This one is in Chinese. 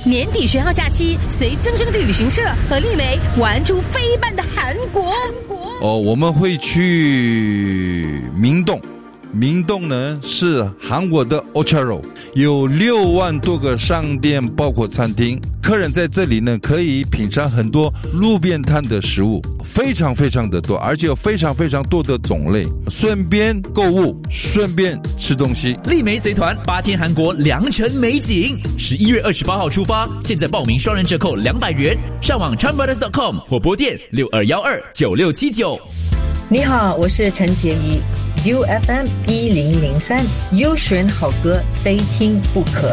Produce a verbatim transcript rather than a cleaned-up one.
年底学号假期，随增生的旅行社和丽梅玩出飞半的韩国。 哦，我们会去明洞。明洞呢是韩国的 Ocharo， 有六万多个商店，包括餐厅。客人在这里呢可以品尝很多路边摊的食物，非常非常的多，而且有非常非常多的种类，顺便购物，顺便吃东西。 丽梅随团八天韩国良辰美景，十一月二十八号出发，现在报名双人折扣两百元，上网 chan brothers dot com 或拨电六二一二九六七九。 你好，我是陈洁仪 ，U F M 一零零三，优选好歌，非听不可。